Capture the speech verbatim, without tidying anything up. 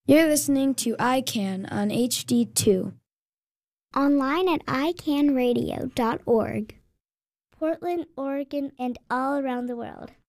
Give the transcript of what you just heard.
You're listening to I CAN on H D two. Online at i can radio dot org. Portland, Oregon, and all around the world.